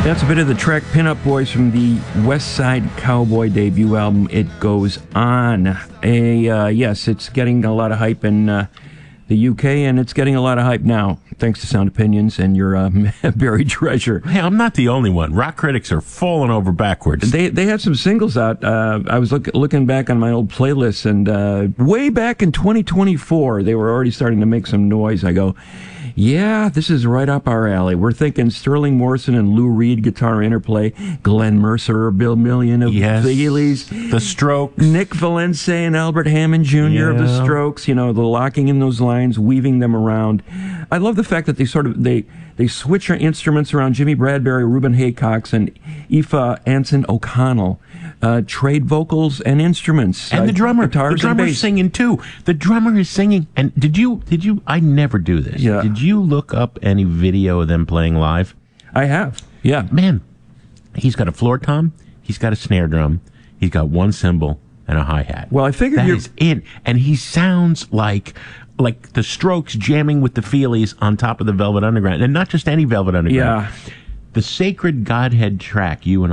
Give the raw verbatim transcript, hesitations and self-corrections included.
That's a bit of the track Pin-Up Boys from the West Side Cowboy debut album, It Goes On. A, uh, yes, it's getting a lot of hype in uh, the U K, and it's getting a lot of hype now, thanks to Sound Opinions and your uh, buried treasure. Hey, I'm not the only one. Rock critics are falling over backwards. They they had some singles out. Uh, I was look, looking back on my old playlists, and uh, way back in twenty twenty-four, they were already starting to make some noise. I go, yeah, this is right up our alley. We're thinking Sterling Morrison and Lou Reed guitar interplay, Glenn Mercer, Bill Million of yes. the Heelys, The Strokes, Nick Valencia and Albert Hammond Junior yeah. of the Strokes. You know, the locking in those lines, weaving them around. I love the fact that they sort of they they switch their instruments around. Jimmy Bradbury, Reuben Haycox, and Aoife Anson O'Connell uh, trade vocals and instruments, and uh, the drummer. guitars the drummer's and bass. singing too. The drummer is singing. And did you? Did you? I never do this. Yeah. Did you look up any video of them playing live? I have. Yeah, Man, he's got a floor tom. He's got a snare drum. He's got one cymbal and a hi hat. Well, I figured that you- is it, and he sounds like. Like the Strokes jamming with the Feelies on top of the Velvet Underground. And not just any Velvet Underground. Yeah. The Sacred Godhead track, You and